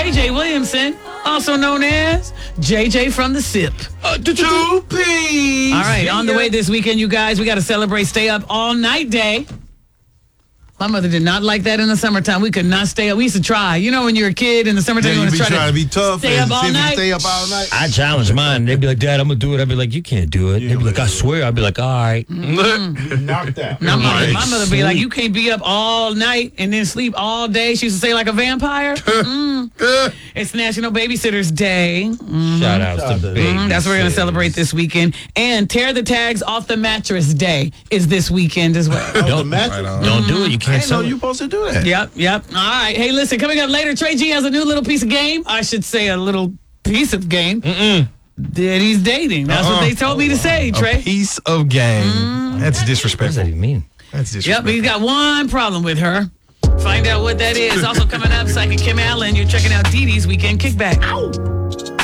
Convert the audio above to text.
JJ Williamson, also known as JJ from the SIP. The 2 P's. All right, on the way this weekend, you guys, we got to celebrate Stay Up All Night Day. My mother did not like that in the summertime. We could not stay up. We used to try. You know, when you're a kid in the summertime, Yeah, you want you to be trying to be tough stay and up all see if you night. stay up all night. I challenge mine. They'd be like, Dad, I'm going to do it. I'd be like, you can't do it. They'd be like, I swear. I'd be like, all right. Knocked out. My mother be like, you can't be up all night and then sleep all day. She used to say like a vampire. It's National Babysitter's Day. Shout out to Big. That's what we're going to celebrate this weekend. And Tear the Tags Off the Mattress Day is this weekend as well. Don't do it. You I can't didn't know sell you it. supposed to do that. Yep. All right. Hey, listen, coming up later, Trey G has a new little piece of game. I should say a little piece of game that he's dating. That's what they told me to say, Trey. A piece of game. That's What does disrespectful. that even mean? That's Yep, disrespectful. he's got one problem with her. Find out what that is. Also coming up, Psychic Kim Allen. You're checking out Dee Dee's Weekend Kickback. Ow!